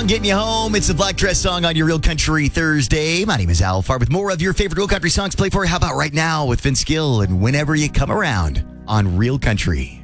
getting you home. It's the Black Dress Song on your Real Country Thursday. My name is Al Farr with more of your favorite Real Country songs play for you. How about right now with Vince Gill and Whenever You Come Around on Real Country.